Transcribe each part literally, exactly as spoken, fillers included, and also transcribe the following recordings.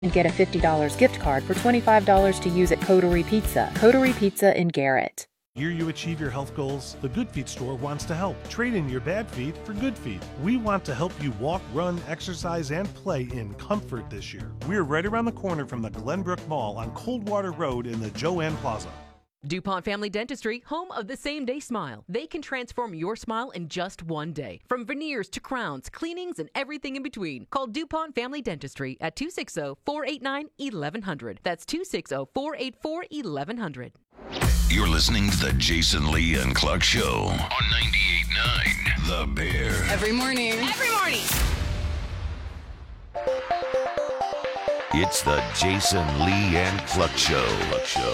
And get a fifty dollars gift card for twenty-five dollars to use at Coterie Pizza. Coterie Pizza in Garrett. Year you achieve your health goals, the Good Feet store wants to help. Trade in your bad feet for good feet. We want to help you walk, run, exercise, and play in comfort this year. We're right around the corner from the Glenbrook Mall on Coldwater Road in the Joanne Plaza. DuPont Family Dentistry, home of the same-day smile. They can transform your smile in just one day. From veneers to crowns, cleanings, and everything in between. Call DuPont Family Dentistry at two six zero, four eight nine, one one zero zero. That's two six zero, four eight four, one one zero zero. You're listening to the Jason Lee and Cluck Show on ninety-eight point nine The Bear. Every morning. Every morning. It's the Jason Lee and Cluck Show. Cluck Show.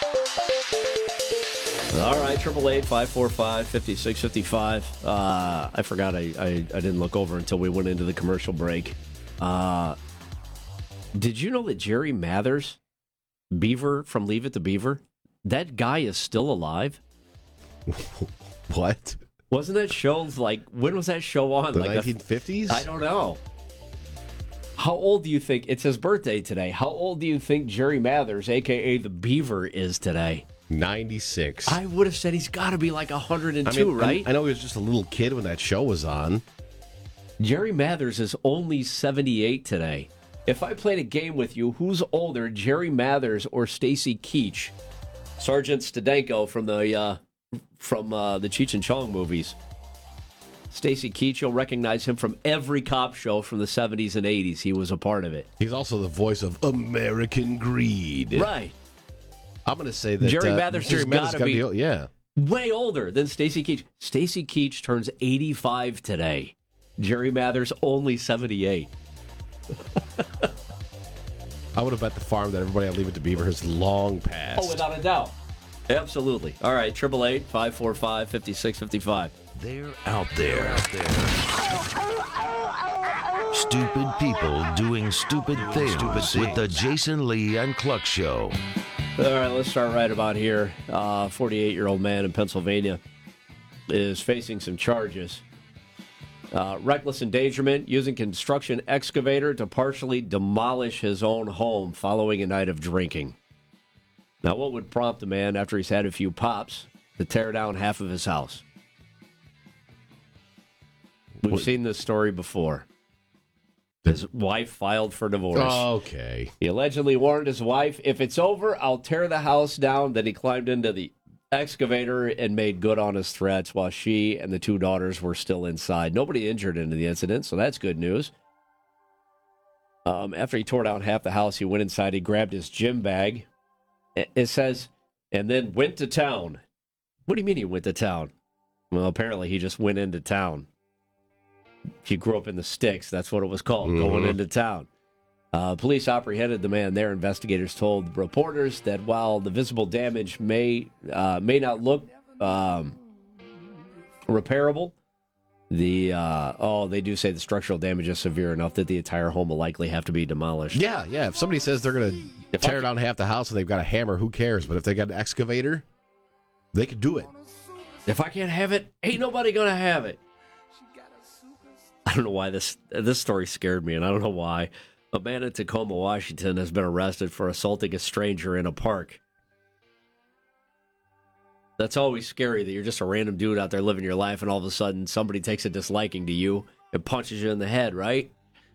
All right, triple eight five four five fifty six fifty five. Uh, I forgot I, I I didn't look over until we went into the commercial break. Uh, did you know that Jerry Mathers, Beaver from Leave It to Beaver, that guy is still alive? What? Wasn't that show like when was that show on? The like nineteen fifties? I don't know. How old do you think it's his birthday today? How old do you think Jerry Mathers, aka the Beaver, is today? ninety-six. I would have said he's got to be like one hundred two, I mean, right? I know he was just a little kid when that show was on. Jerry Mathers is only seventy-eight today. If I played a game with you, who's older, Jerry Mathers or Stacy Keach? Sergeant Stadenko from the uh, from uh, the Cheech and Chong movies. Stacy Keach, you'll recognize him from every cop show from the seventies and eighties. He was a part of it. He's also the voice of American Greed. Right. I'm going to say that Jerry uh, Mathers Jerry has Mathers got to be, be yeah. way older than Stacy Keach. Stacy Keach turns eighty-five today. Jerry Mathers only seventy-eight. I would have bet the farm that everybody at Leave It to Beaver has long passed. Oh, without a doubt. Absolutely. All right, triple eight five four five fifty six fifty five. They're out there. Out there. Stupid people doing stupid things, stupid things with the Jason Lee and Cluck Show. All right, let's start right about here. Uh, forty-eight-year-old man in Pennsylvania is facing some charges. Uh, reckless endangerment, using construction excavator to partially demolish his own home following a night of drinking. Now, what would prompt a man, after he's had a few pops, to tear down half of his house? We've what? seen this story before. His wife filed for divorce. Okay. He allegedly warned his wife, if it's over, I'll tear the house down. Then he climbed into the excavator and made good on his threats while she and the two daughters were still inside. Nobody injured in the incident, so that's good news. Um, after he tore down half the house, he went inside, he grabbed his gym bag. It says, and then went to town. What do you mean he went to town? Well, apparently he just went into town. He grew up in the sticks. That's what it was called, mm-hmm. going into town. Uh, police apprehended the man there. Investigators told reporters that while the visible damage may uh, may not look um, repairable, the uh, oh, they do say the structural damage is severe enough that the entire home will likely have to be demolished. Yeah, yeah. If somebody says they're going to tear I, down half the house and they've got a hammer, who cares? But if they got an excavator, they could do it. If I can't have it, ain't nobody going to have it. I don't know why this this story scared me, and I don't know why. A man in Tacoma, Washington, has been arrested for assaulting a stranger in a park. That's always scary, that you're just a random dude out there living your life, and all of a sudden somebody takes a disliking to you and punches you in the head, right?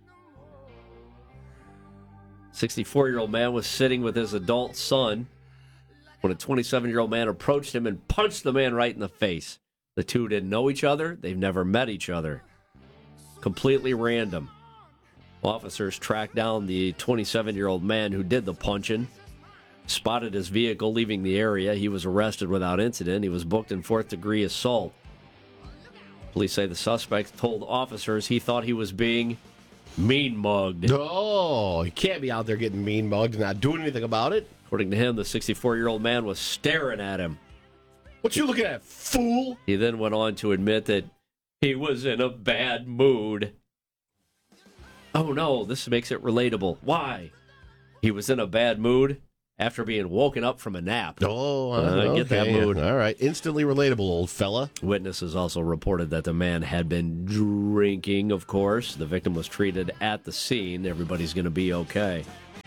sixty-four-year-old man was sitting with his adult son when a twenty-seven-year-old man approached him and punched the man right in the face. The two didn't know each other. They've never met each other. Completely random. Officers tracked down the twenty-seven-year-old man who did the punching, spotted his vehicle leaving the area. He was arrested without incident. He was booked in fourth-degree assault. Police say the suspect told officers he thought he was being mean-mugged. Oh, he can't be out there getting mean-mugged and not doing anything about it. According to him, the sixty-four-year-old man was staring at him. What you looking at, fool? He then went on to admit that he was in a bad mood. Oh, no, this makes it relatable. Why? He was in a bad mood after being woken up from a nap. Oh, uh, okay. Get that mood. All right. Instantly relatable, old fella. Witnesses also reported that the man had been drinking, of course. The victim was treated at the scene. Everybody's going to be okay.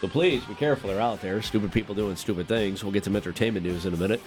So please be careful. They're out there. Stupid people doing stupid things. We'll get some entertainment news in a minute.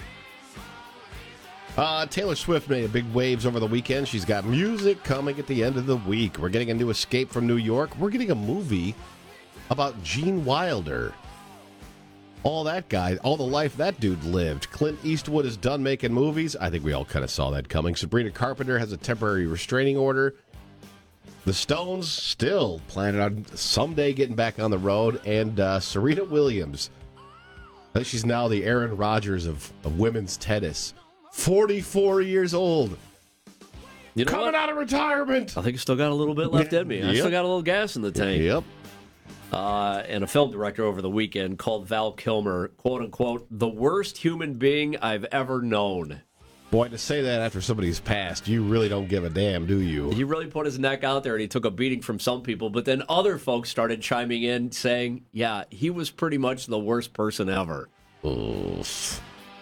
Uh, Taylor Swift made big waves over the weekend. She's got music coming at the end of the week. We're getting a new Escape from New York. We're getting a movie about Gene Wilder. All that guy, all the life that dude lived. Clint Eastwood is done making movies. I think we all kind of saw that coming. Sabrina Carpenter has a temporary restraining order. The Stones still planning on someday getting back on the road. And uh, Serena Williams, I think she's now the Aaron Rodgers of, of women's tennis. forty-four years old. You know Coming what? out of retirement. I think I still got a little bit left in me. I Yep. still got a little gas in the tank. Yep. Uh, and a film director over the weekend called Val Kilmer, quote unquote, the worst human being I've ever known. Boy, to say that after somebody's passed, you really don't give a damn, do you? He really put his neck out there and he took a beating from some people, but then other folks started chiming in saying, yeah, he was pretty much the worst person ever. Oof.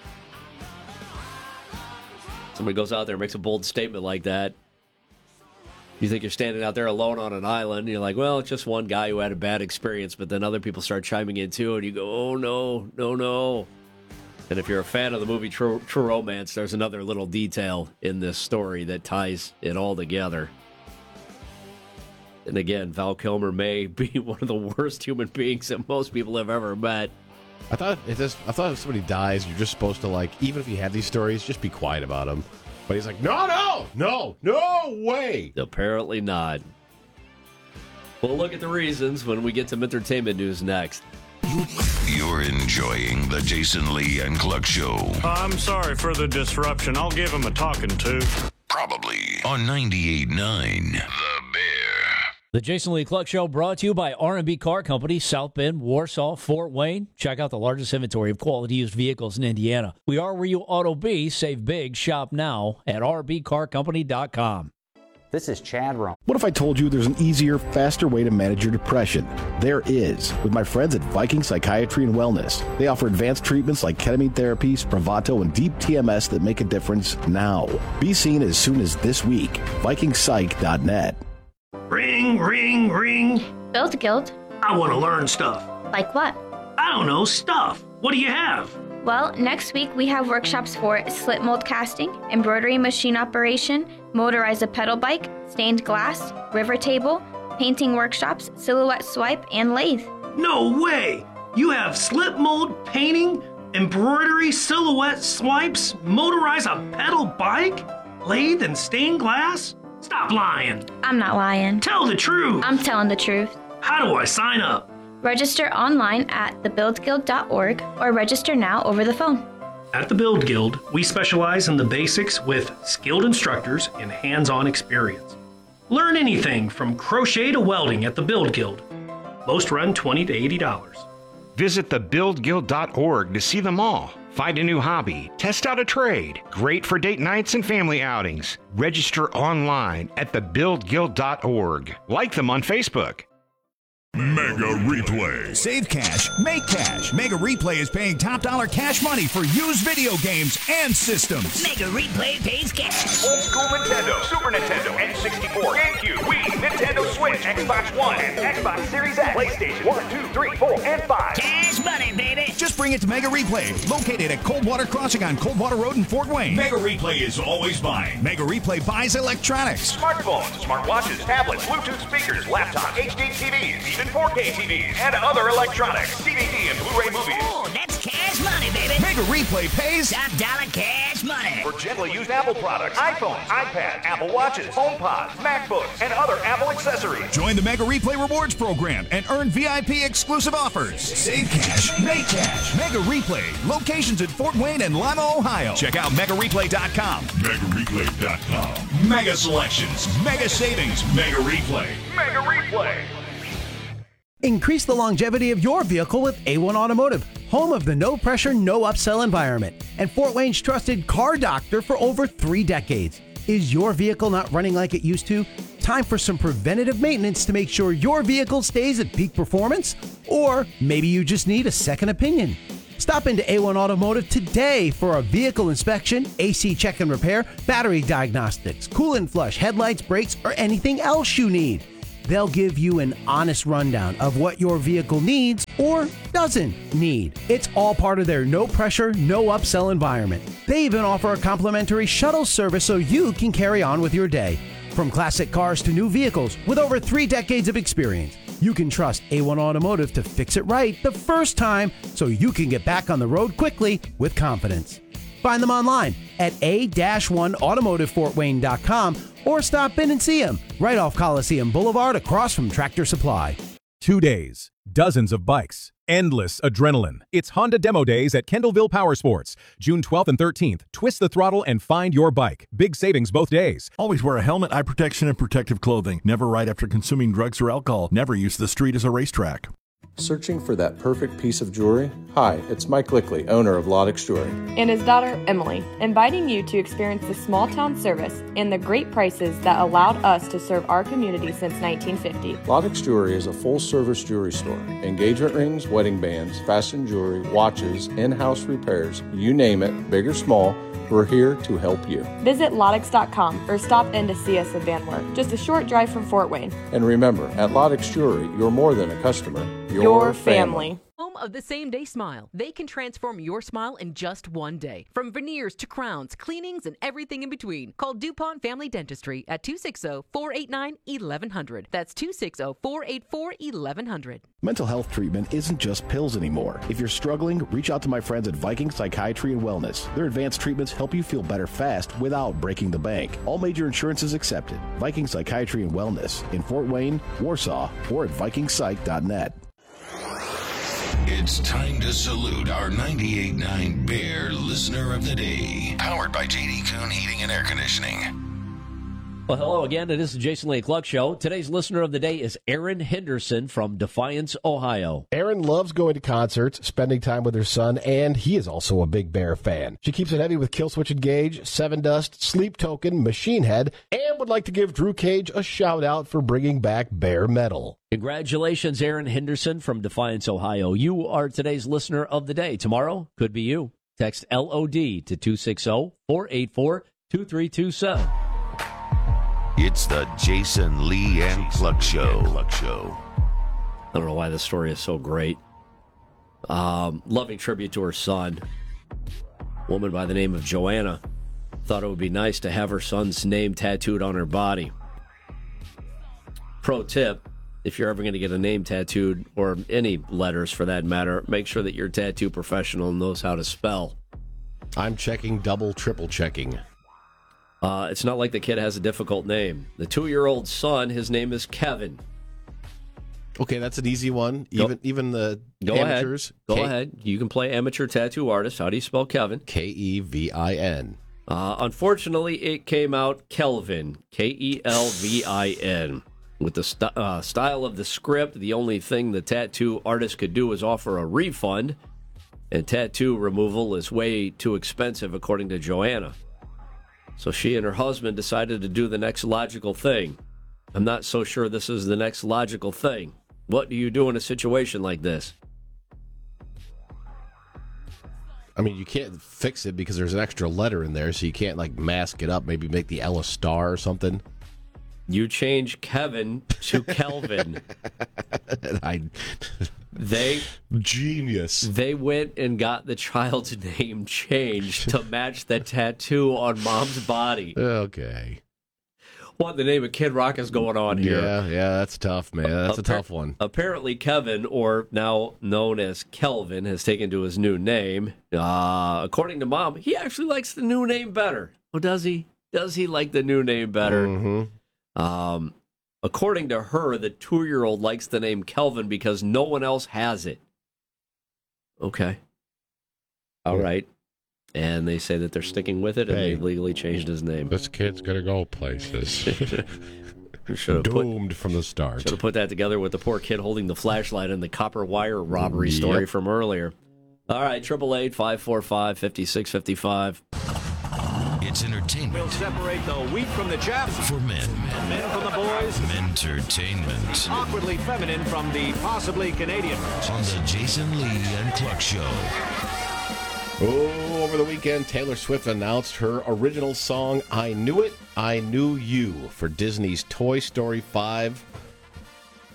Somebody goes out there and makes a bold statement like that. You think you're standing out there alone on an island, and you're like, well, it's just one guy who had a bad experience, but then other people start chiming in too, and you go, oh, no, no, no. And if you're a fan of the movie True, True Romance, there's another little detail in this story that ties it all together. And again, Val Kilmer may be one of the worst human beings that most people have ever met. I thought if this, I thought if somebody dies, you're just supposed to, like, even if you have these stories, just be quiet about them. But he's like, no, no, no, no way. Apparently not. We'll look at the reasons when we get some entertainment news next. You're enjoying the Jason Lee and Cluck Show. I'm sorry for the disruption. I'll give him a talking to. Probably on ninety-eight point nine The Bear. The Jason Lee Cluck Show brought to you by R and B Car Company, South Bend, Warsaw, Fort Wayne. Check out the largest inventory of quality used vehicles in Indiana. We are where you ought to be. Save big. Shop now at r b car company dot com. This is Chad Rome. What if I told you there's an easier, faster way to manage your depression? There is, with my friends at Viking Psychiatry and Wellness. They offer advanced treatments like ketamine therapy, Spravato, and deep T M S that make a difference now. Be seen as soon as this week. viking psych dot net. Ring, ring, ring. Build Guild. I want to learn stuff. Like what? I don't know, stuff. What do you have? Well, next week we have workshops for slip mold casting, embroidery machine operation, motorize a pedal bike, stained glass, river table, painting workshops, silhouette swipe, and lathe. No way! You have slip mold, painting, embroidery, silhouette swipes, motorize a pedal bike, lathe, and stained glass? Stop lying. I'm not lying. Tell the truth. I'm telling the truth. How do I sign up? Register online at the build guild dot org or register now over the phone. At the Build Guild, we specialize in the basics with skilled instructors and hands-on experience. Learn anything from crochet to welding at the Build Guild. Most run twenty to eighty dollars. Visit the build guild dot org to see them all. Find a new hobby, test out a trade. Great for date nights and family outings. Register online at the build guild dot org. Like them on Facebook. Mega Replay. Save cash, make cash. Mega Replay is paying top dollar cash money for used video games and systems. Mega Replay pays cash. Old school Nintendo, Super Nintendo, N sixty-four, GameCube, Wii, Nintendo Switch, Xbox One, and Xbox Series X, PlayStation one, two, three, four, and five. Cash money, baby. Just bring it to Mega Replay, located at Coldwater Crossing on Coldwater Road in Fort Wayne. Mega Replay is always buying. Mega Replay buys electronics. Smartphones, smartwatches, tablets, Bluetooth speakers, laptops, H D T Vs, even four K T Vs, and other electronics, D V D and Blu-ray movies. Oh, that's cash money, baby. Mega Replay pays top dollar cash money. For gently used Apple products, iPhones, iPads, Apple Watches, HomePods, MacBooks, and other Apple accessories. Join the Mega Replay Rewards program and earn V I P exclusive offers. Save cash, make cash. Mega Replay, locations in Fort Wayne and Lima, Ohio. Check out mega replay dot com. mega replay dot com. Mega selections, mega savings, Mega Replay. Mega Replay. Increase the longevity of your vehicle with A one Automotive, home of the no-pressure, no-upsell environment, and Fort Wayne's trusted car doctor for over three decades. Is your vehicle not running like it used to? Time for some preventative maintenance to make sure your vehicle stays at peak performance? Or maybe you just need a second opinion. Stop into A one Automotive today for a vehicle inspection, A C check and repair, battery diagnostics, coolant flush, headlights, brakes, or anything else you need. They'll give you an honest rundown of what your vehicle needs or doesn't need. It's all part of their no pressure, no upsell environment. They even offer a complimentary shuttle service so you can carry on with your day. From classic cars to new vehicles, with over three decades of experience, you can trust A one Automotive to fix it right the first time so you can get back on the road quickly with confidence. Find them online at a one automotive fort wayne dot com or stop in and see them right off Coliseum Boulevard across from Tractor Supply. Two days, dozens of bikes, endless adrenaline. It's Honda Demo Days at Kendallville Power Sports. June twelfth and thirteenth. Twist the throttle and find your bike. Big savings both days. Always wear a helmet, eye protection, and protective clothing. Never ride after consuming drugs or alcohol. Never use the street as a racetrack. Searching for that perfect piece of jewelry? Hi, it's Mike Lickley, owner of Loddix Jewelry. And his daughter, Emily, inviting you to experience the small town service and the great prices that allowed us to serve our community since nineteen fifty. Loddix Jewelry is a full-service jewelry store. Engagement rings, wedding bands, fashion jewelry, watches, in-house repairs, you name it, big or small, we're here to help you. Visit Loddix dot com or stop in to see us at Van Wert, just a short drive from Fort Wayne. And remember, at Loddix Jewelry, you're more than a customer, you're Your family. family. Home of the Same Day Smile. They can transform your smile in just one day. From veneers to crowns, cleanings, and everything in between. Call DuPont Family Dentistry at two six zero, four eight nine, eleven hundred. That's two six zero, four eight four, eleven hundred. Mental health treatment isn't just pills anymore. If you're struggling, reach out to my friends at Viking Psychiatry and Wellness. Their advanced treatments help you feel better fast without breaking the bank. All major insurances accepted. Viking Psychiatry and Wellness in Fort Wayne, Warsaw, or at viking psych dot net. It's time to salute our ninety-eight point nine Bear Listener of the Day. Powered by J D Kuhn Heating and Air Conditioning. Well, hello again. It is the Jason Lee Cluck Show. Today's listener of the day is Aaron Henderson from Defiance, Ohio. Aaron loves going to concerts, spending time with her son, and he is also a big Bear fan. She keeps it heavy with Killswitch Engage, Seven Dust, Sleep Token, Machine Head, and would like to give Drew Cage a shout-out for bringing back Bear metal. Congratulations, Aaron Henderson from Defiance, Ohio. You are today's listener of the day. Tomorrow could be you. Text L O D to two six zero, four eight four, two three two seven. It's the Jason Lee and Cluck Show. Cluck Show. I don't know why this story is so great. Um, loving tribute to her son. Woman by the name of Joanna thought it would be nice to have her son's name tattooed on her body. Pro tip, if you're ever going to get a name tattooed, or any letters for that matter, make sure that your tattoo professional knows how to spell. I'm checking, double, triple checking. Uh, it's not like the kid has a difficult name. The two-year-old son, his name is Kevin. Okay, that's an easy one. Even Go, even the go amateurs. Ahead. Go K- ahead. You can play amateur tattoo artist. How do you spell Kevin? K E V I N. Uh, unfortunately, it came out Kelvin. K E L V I N. With the st- uh, style of the script, the only thing the tattoo artist could do is offer a refund, and tattoo removal is way too expensive, according to Joanna. So she and her husband decided to do the next logical thing. I'm not so sure this is the next logical thing. What do you do in a situation like this? I mean, you can't fix it because there's an extra letter in there, so you can't, like, mask it up, maybe make the L a star or something. You change Kevin to Kelvin. I... They genius. They went and got the child's name changed to match the tattoo on mom's body. Okay. What the name of Kid Rock is going on here? Yeah, yeah, that's tough, man. That's Appar- a tough one. Apparently, Kevin, or now known as Kelvin, has taken to his new name. Uh, according to mom, he actually likes the new name better. Oh, does he? Does he like the new name better? Mm-hmm. Um. According to her, the two-year-old likes the name Kelvin because no one else has it. Okay. All right. And they say that they're sticking with it, and hey, they've legally changed his name. This kid's going to go places. Doomed put, from the start. Should have put that together with the poor kid holding the flashlight and the copper wire robbery yep. story from earlier. All right, triple eight, five four five, five six five five. It's entertainment. We'll separate the wheat from the chaff. For men. Men from the boys. Mentertainment. Awkwardly feminine from the possibly Canadian. On the Jason Lee and Cluck Show. Oh, over the weekend, Taylor Swift announced her original song, I Knew It, I Knew You, for Disney's Toy Story five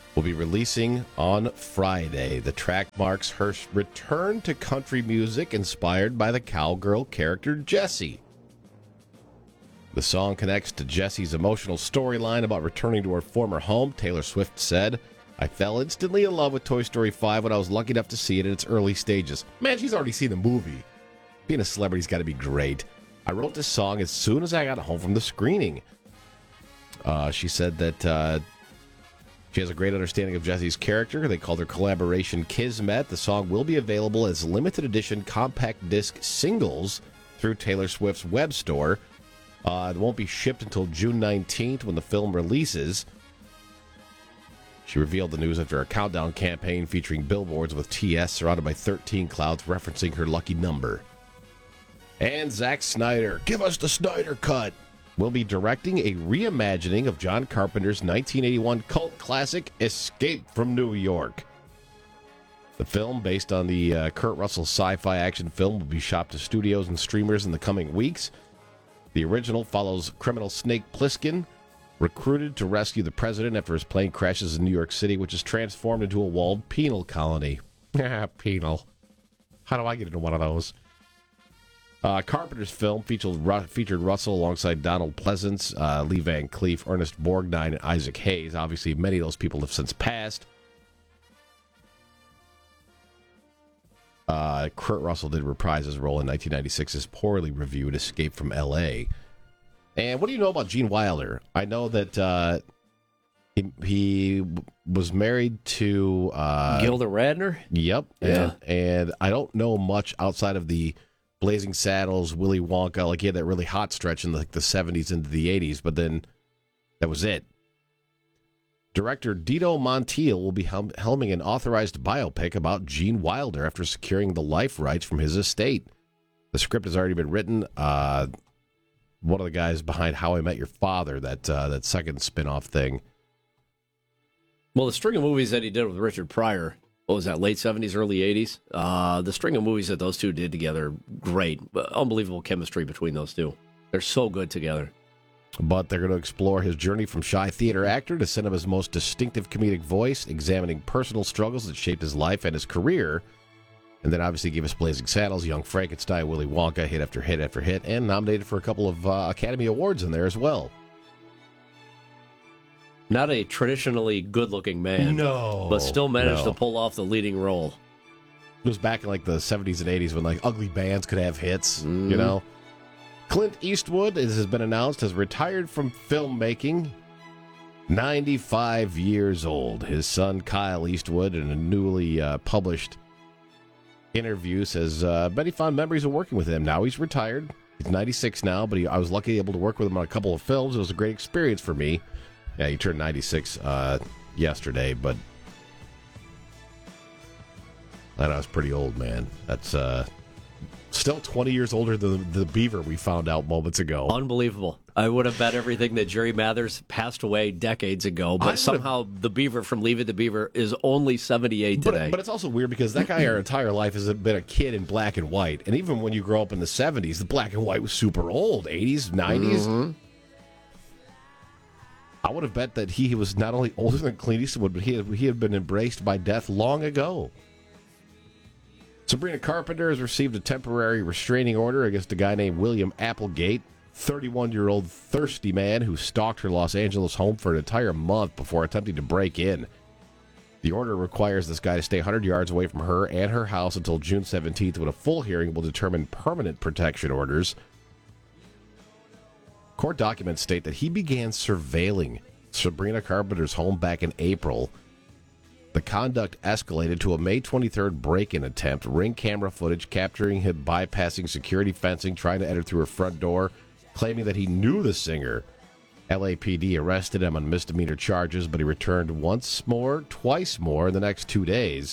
will be releasing on Friday. The track marks her return to country music inspired by the cowgirl character Jessie. The song connects to Jessie's emotional storyline about returning to her former home. Taylor Swift said, "I fell instantly in love with Toy Story five when I was lucky enough to see it in its early stages." Man, she's already seen the movie. Being a celebrity's got to be great. "I wrote this song as soon as I got home from the screening." Uh, she said that uh, she has a great understanding of Jessie's character. They called their collaboration Kismet. The song will be available as limited edition compact disc singles through Taylor Swift's web store. Uh, it won't be shipped until June nineteenth when the film releases. She revealed the news after a countdown campaign featuring billboards with T S surrounded by thirteen clouds referencing her lucky number. And Zack Snyder, give us the Snyder Cut, will be directing a reimagining of John Carpenter's nineteen eighty-one cult classic Escape from New York. The film, based on the uh, Kurt Russell sci-fi action film, will be shopped to studios and streamers in the coming weeks. The original follows criminal Snake Plissken, recruited to rescue the president after his plane crashes in New York City, which is transformed into a walled penal colony. Penal. How do I get into one of those? Uh, Carpenter's film featured, Ru- featured Russell alongside Donald Pleasance, uh, Lee Van Cleef, Ernest Borgnine, and Isaac Hayes. Obviously, many of those people have since passed. Uh, Kurt Russell did reprise his role in nineteen ninety-six's poorly reviewed Escape from L A And what do you know about Gene Wilder? I know that uh, he, he was married to... Uh, Gilda Radner? Yep. Yeah. And, and I don't know much outside of the Blazing Saddles, Willy Wonka. Like, he had that really hot stretch in the, like, the seventies into the eighties, but then that was it. Director Dito Montiel will be helm- helming an authorized biopic about Gene Wilder after securing the life rights from his estate. The script has already been written. Uh, one of the guys behind How I Met Your Father, that uh, that second spin-off thing. Well, the string of movies that he did with Richard Pryor, what was that, late seventies, early eighties? Uh, the string of movies that those two did together, great. Unbelievable chemistry between those two. They're so good together. But they're going to explore his journey from shy theater actor to cinema's most distinctive comedic voice, examining personal struggles that shaped his life and his career. And then obviously give us Blazing Saddles, Young Frankenstein, Willy Wonka, hit after hit after hit, and nominated for a couple of uh, Academy Awards in there as well. Not a traditionally good-looking man. No. But still managed no. to pull off the leading role. It was back in like the seventies and eighties when like ugly bands could have hits, Mm. you know? Clint Eastwood, as has been announced, has retired from filmmaking. ninety-five years old. His son, Kyle Eastwood, in a newly uh, published interview, says, uh, bet he found memories of working with him. Now he's retired. He's ninety-six now, but he, I was lucky able to work with him on a couple of films. It was a great experience for me. Yeah, he turned ninety-six uh, yesterday, but I know, I was pretty old, man. That's... Uh, Still twenty years older than the Beaver we found out moments ago. Unbelievable. I would have bet everything that Jerry Mathers passed away decades ago, but somehow the Beaver from Leave It to Beaver is only seventy-eight but, today. But it's also weird because that guy our entire life has been a kid in black and white. And even when you grow up in the seventies, the black and white was super old. eighties, nineties. Mm-hmm. I would have bet that he was not only older than Clint Eastwood, but he had, he had been embraced by death long ago. Sabrina Carpenter has received a temporary restraining order against a guy named William Applegate, thirty-one-year-old thirsty man who stalked her Los Angeles home for an entire month before attempting to break in. The order requires this guy to stay one hundred yards away from her and her house until June seventeenth, when a full hearing will determine permanent protection orders. Court documents state that he began surveilling Sabrina Carpenter's home back in April. The conduct escalated to a May twenty-third break-in attempt, ring camera footage capturing him bypassing security fencing, trying to enter through her front door, claiming that he knew the singer. L A P D arrested him on misdemeanor charges, but he returned once more, twice more in the next two days.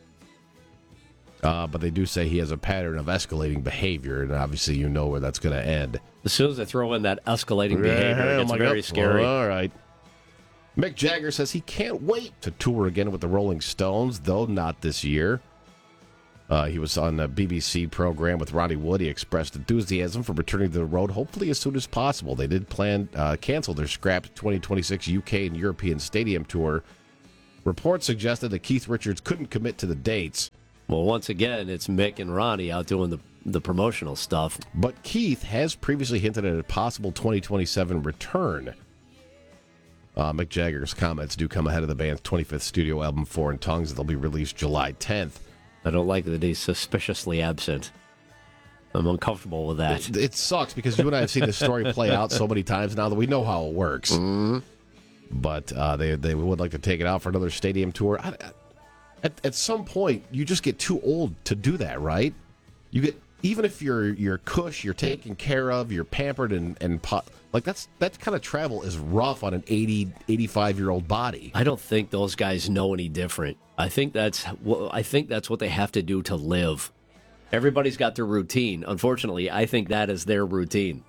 Uh, but they do say he has a pattern of escalating behavior, and obviously you know where that's going to end. As soon as they throw in that escalating behavior, Yeah, it's I'm very like, scary. All right. Mick Jagger says he can't wait to tour again with the Rolling Stones, though not this year. Uh, he was on a B B C program with Ronnie Wood. He expressed enthusiasm for returning to the road, hopefully as soon as possible. They did plan uh, cancel their scrapped twenty twenty-six U K and European stadium tour, Reports suggested that Keith Richards couldn't commit to the dates. Well, once again, it's Mick and Ronnie out doing the, the promotional stuff. But Keith has previously hinted at a possible twenty twenty-seven return. Uh, Mick Jagger's comments do come ahead of the band's twenty-fifth studio album, Foreign Tongues, that'll be released July tenth. I don't like that he's suspiciously absent. I'm uncomfortable with that. It, it sucks because you and I have seen this story play out so many times now that we know how it works. Mm-hmm. But uh, they they would like to take it out for another stadium tour. I, I, at, at some point, you just get too old to do that, right? You get even if you're you're cush, you're taken care of, you're pampered, and and po- like that's that kind of travel is rough on an eighty, eighty-five year old body. I don't think those guys know any different. I think that's I think that's what they have to do to live. Everybody's got their routine. Unfortunately, I think that is their routine.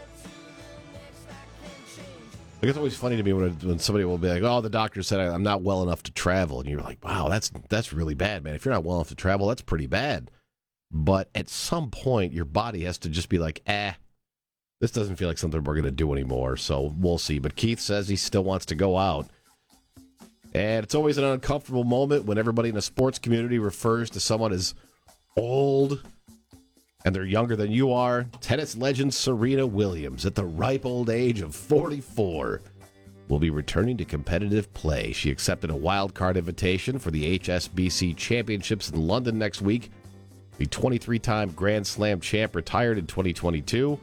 Like, it's always funny to me when when somebody will be like, "Oh, the doctor said I'm not well enough to travel," and you're like, "Wow, that's that's really bad, man. If you're not well enough to travel, that's pretty bad." But at some point, your body has to just be like, "Eh, this doesn't feel like something we're going to do anymore." So we'll see. But Keith says he still wants to go out, and it's always an uncomfortable moment when everybody in the sports community refers to someone as old, and they're younger than you are. Tennis legend Serena Williams, at the ripe old age of forty-four, will be returning to competitive play. She accepted a wild card invitation for the H S B C Championships in London next week. The twenty-three-time Grand Slam champ retired in twenty twenty-two.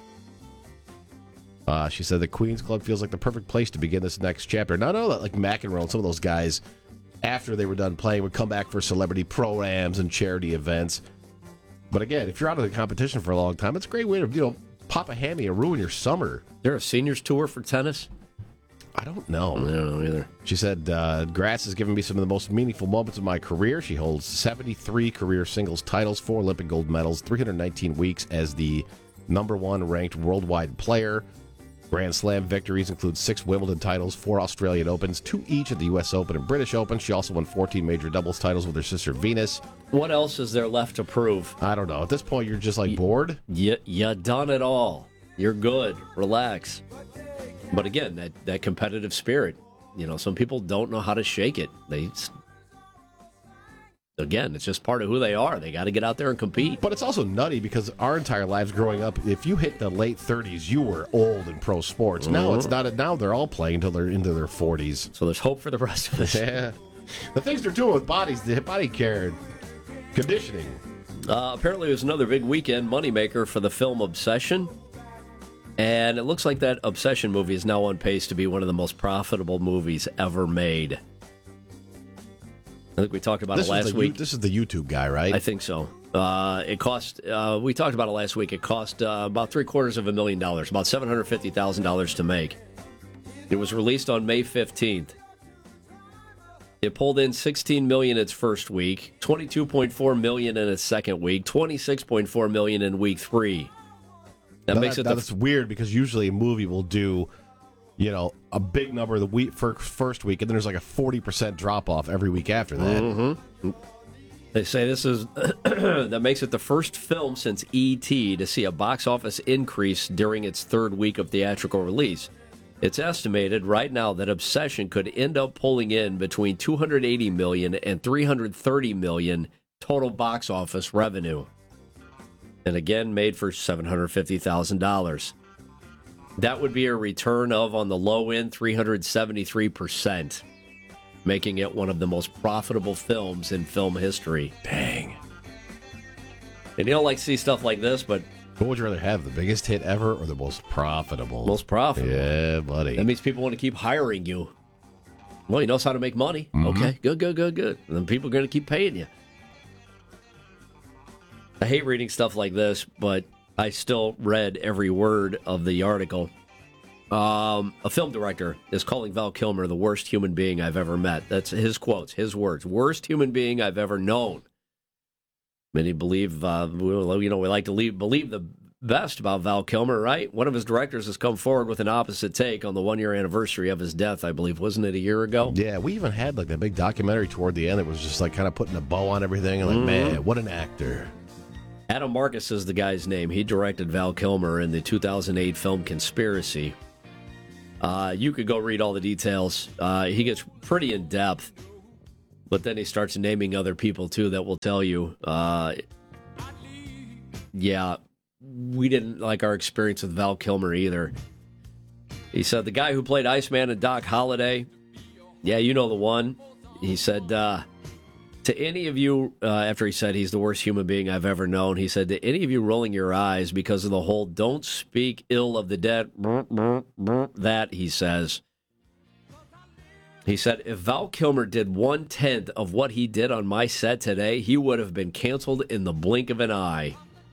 Uh, she said the Queen's Club feels like the perfect place to begin this next chapter. Now, I know that like McEnroe and some of those guys, after they were done playing, would come back for celebrity pro-ams and charity events. But again, if you're out of the competition for a long time, it's a great way to, you know, pop a hammy and ruin your summer. There a seniors tour for tennis? I don't know. I don't know either. She said, uh, grass has given me some of the most meaningful moments of my career. She holds seventy-three career singles titles, four Olympic gold medals, three hundred nineteen weeks as the number one ranked worldwide player. Grand Slam victories include six Wimbledon titles, four Australian Opens, two each at the U S Open and British Open. She also won fourteen major doubles titles with her sister Venus. What else is there left to prove? I don't know. At this point, you're just like bored? You, you done it all. You're good. Relax. But again, that, that competitive spirit, you know, some people don't know how to shake it. They, again, it's just part of who they are. They got to get out there and compete. But it's also nutty because our entire lives growing up, if you hit the late thirties, you were old in pro sports. Mm-hmm. Now it's not. Now they're all playing until they're into their forties. So there's hope for the rest of us. Yeah. The things they're doing with bodies, the body care, conditioning. Uh, apparently, it was another big weekend moneymaker for the film Obsession. And it looks like that Obsession movie is now on pace to be one of the most profitable movies ever made. I think we talked about this it last the, week. This is the YouTube guy, right? I think so. Uh, it cost, uh, we talked about it last week, it cost uh, about three quarters of a million dollars, about seven hundred fifty thousand dollars to make. It was released on May fifteenth. It pulled in sixteen million dollars its first week, twenty-two point four million dollars in its second week, twenty-six point four million dollars in week three. That now makes that, it the that's weird because usually a movie will do, you know, a big number the week for first week, and then there's like a forty percent drop off every week after that. Mm-hmm. They say this is that makes it the first film since E T to see a box office increase during its third week of theatrical release. It's estimated right now that Obsession could end up pulling in between two hundred eighty million dollars and three hundred thirty million dollars total box office revenue. And again, made for seven hundred fifty thousand dollars. That would be a return of, on the low end, three hundred seventy-three percent, making it one of the most profitable films in film history. Dang. And you don't like to see stuff like this, but... What would you rather have, the biggest hit ever or the most profitable? Most profitable. Yeah, buddy. That means people want to keep hiring you. Well, he knows how to make money. Mm-hmm. Okay, good, good, good, good. And then people are going to keep paying you. I hate reading stuff like this, but I still read every word of the article. Um, a film director is calling Val Kilmer the worst human being I've ever met. That's his quotes, his words. Worst human being I've ever known. Many believe, uh, you know, we like to leave, believe the best about Val Kilmer, right? One of his directors has come forward with an opposite take on the one-year anniversary of his death, I believe. Wasn't it a year ago? Yeah, we even had like that big documentary toward the end that was just like kind of putting a bow on everything. And like, mm-hmm. man, what an actor. Adam Marcus is the guy's name. He directed Val Kilmer in the two thousand eight film Conspiracy. Uh, you could go read all the details. Uh, he gets pretty in depth, but then he starts naming other people too that will tell you, uh, yeah, we didn't like our experience with Val Kilmer either. He said the guy who played Iceman and Doc Holliday, yeah, you know the one. He said, uh, to any of you, uh, after he said he's the worst human being I've ever known, he said, to any of you rolling your eyes because of the whole don't speak ill of the dead, that, he says. He said, if Val Kilmer did one-tenth of what he did on my set today, he would have been canceled in the blink of an eye.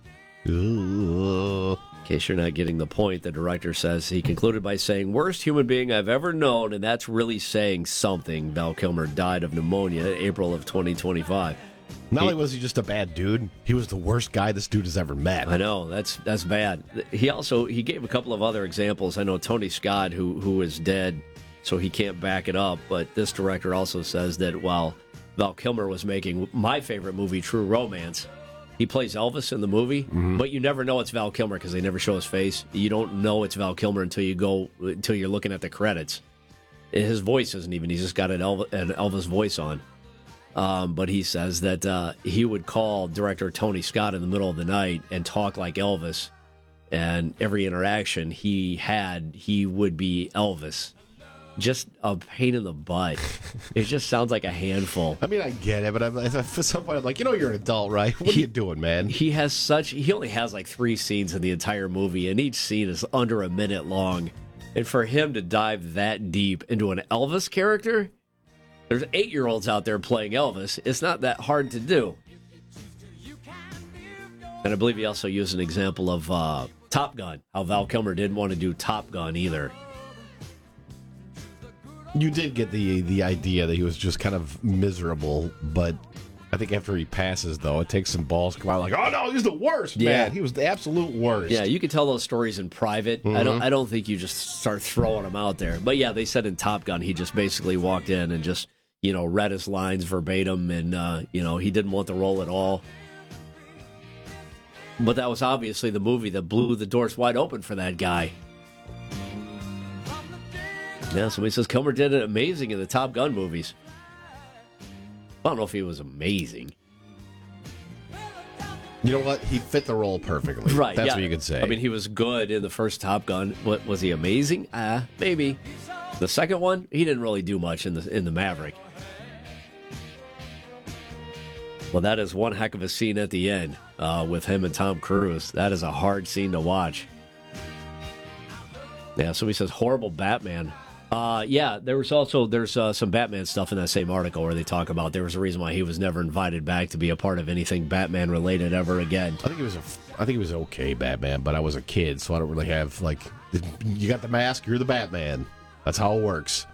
Ooh. In case you're not getting the point, the director says he concluded by saying, worst human being I've ever known, and that's really saying something. Val Kilmer died of pneumonia in April of twenty twenty-five. Not he, only was he just a bad dude, he was the worst guy this dude has ever met. I know, that's that's bad. He also, he gave a couple of other examples. I know Tony Scott, who who is dead, so he can't back it up, but this director also says that while Val Kilmer was making my favorite movie, True Romance, he plays Elvis in the movie, mm-hmm. but you never know it's Val Kilmer because they never show his face. You don't know it's Val Kilmer until you go until you're looking at the credits. His voice isn't even. He's just got an Elvis, an Elvis voice on. Um, but he says that uh, he would call director Tony Scott in the middle of the night and talk like Elvis. And every interaction he had, he would be Elvis. Just a pain in the butt. It just sounds like a handful. I mean, I get it, but I'm, at some point, I'm like, you know, you're an adult, right? What he, are you doing, man? He has such. He only has like three scenes in the entire movie, and each scene is under a minute long. And for him to dive that deep into an Elvis character, there's eight-year-olds out there playing Elvis. It's not that hard to do. And I believe he also used an example of uh, Top Gun, how Val Kilmer didn't want to do Top Gun either. You did get the the idea that he was just kind of miserable, but I think after he passes, though, it takes some balls to come out like, oh, no, he's the worst, yeah. man. He was the absolute worst. Yeah, you can tell those stories in private. Mm-hmm. I don't I don't think you just start throwing them out there. But, yeah, they said in Top Gun he just basically walked in and just, you know, read his lines verbatim, and, uh, you know, he didn't want the role at all. But that was obviously the movie that blew the doors wide open for that guy. Yeah, somebody says Kilmer did it amazing in the Top Gun movies. I don't know if he was amazing. You know what? He fit the role perfectly. Right. That's yeah. what you could say. I mean, he was good in the first Top Gun. What, was he amazing? Uh, maybe. The second one, he didn't really do much in the in the Maverick. Well, that is one heck of a scene at the end uh, with him and Tom Cruise. That is a hard scene to watch. Yeah, somebody says horrible Batman. Uh, yeah, there was also there's uh, some Batman stuff in that same article where they talk about there was a reason why he was never invited back to be a part of anything Batman related ever again. I think it was a, I think it was okay Batman, but I was a kid, so I don't really have like you got the mask, you're the Batman. That's how it works.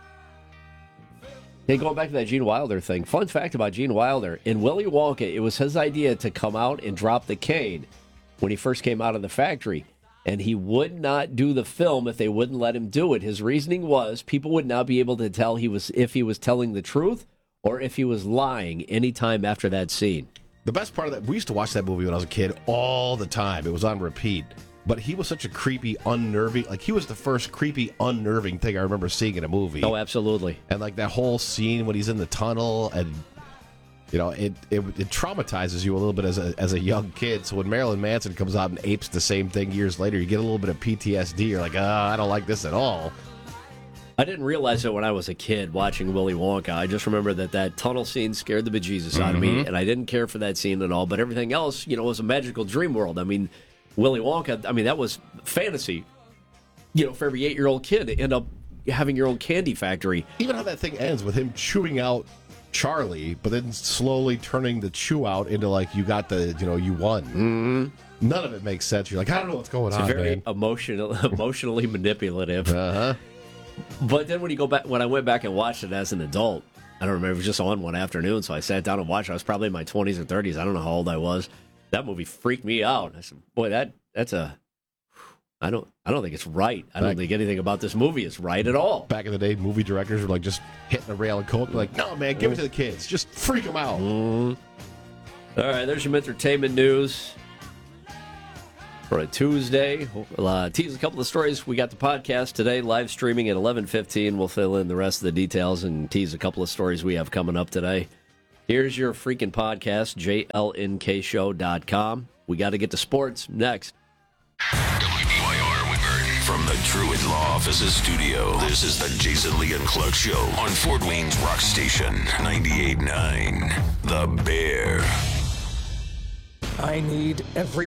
Hey, going back to that Gene Wilder thing, fun fact about Gene Wilder, in Willy Wonka, it was his idea to come out and drop the cane when he first came out of the factory. And he would not do the film if they wouldn't let him do it. His reasoning was people would not be able to tell he was if he was telling the truth or if he was lying anytime after that scene. The best part of that, we used to watch that movie when I was a kid all the time. It was on repeat. But he was such a creepy, unnerving, like he was the first creepy, unnerving thing I remember seeing in a movie. Oh, absolutely. And like that whole scene when he's in the tunnel and... You know, it, it it traumatizes you a little bit as a as a young kid. So when Marilyn Manson comes out and apes the same thing years later, you get a little bit of P T S D. You're like, ah, oh, I don't like this at all. I didn't realize it when I was a kid watching Willy Wonka. I just remember that that tunnel scene scared the bejesus mm-hmm. out of me, and I didn't care for that scene at all. But everything else, you know, was a magical dream world. I mean, Willy Wonka, I mean, that was fantasy, you know, for every eight-year-old kid to end up having your own candy factory. Even how that thing ends with him chewing out Charlie, but then slowly turning the chew out into like you got the, you know, you won. Mm-hmm. None of it makes sense. You're like, I don't know what's going it's on, very man. emotional, emotionally manipulative. Uh-huh. But then when you go back, when I went back and watched it as an adult, I don't remember, it was just on one afternoon, so I sat down and watched it. I was probably in my twenties or thirties. I don't know how old I was. That movie freaked me out. I said, boy, that that's a... I don't I don't think it's right. I don't back, think anything about this movie is right at all. Back in the day, movie directors were like just hitting a rail and coke. Like, no, man, give it to the kids. Just freak them out. Mm. All right, there's some entertainment news. For a Tuesday, we'll uh, tease a couple of stories. We got the podcast today, live streaming at eleven fifteen. We'll fill in the rest of the details and tease a couple of stories we have coming up today. Here's your freaking podcast, J L N K show dot com. We got to get to sports next. W B Y R Woodburn from the Truett Law Offices studio. This is the Jason Lee and Clark Show on Fort Wayne's Rock Station, ninety-eight point nine The Bear. I need every...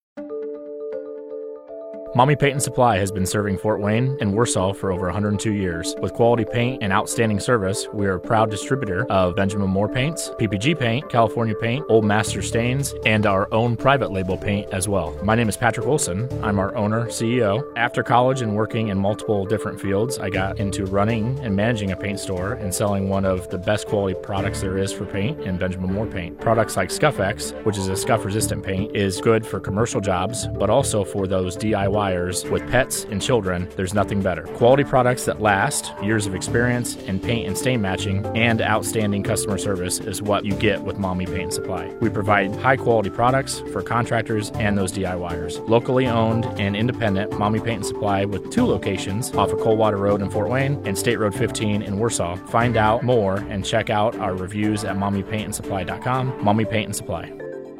Mommy Paint and Supply has been serving Fort Wayne and Warsaw for over one hundred two years. With quality paint and outstanding service, we are a proud distributor of Benjamin Moore paints, P P G paint, California paint, Old Master stains, and our own private label paint as well. My name is Patrick Wilson. I'm our owner, C E O. After college and working in multiple different fields, I got into running and managing a paint store and selling one of the best quality products there is for paint in Benjamin Moore paint. Products like Scuff-X, which is a scuff-resistant paint, is good for commercial jobs, but also for those D I Y with pets and children. There's nothing better. Quality products that last, years of experience in paint and stain matching, and outstanding customer service is what you get with Mommy Paint and Supply. We provide high quality products for contractors and those D I Y ers. Locally owned and independent, Mommy Paint and Supply with two locations off of Coldwater Road in Fort Wayne and State Road fifteen in Warsaw. Find out more and check out our reviews at mommy paint and supply dot com. Mommy Paint and Supply.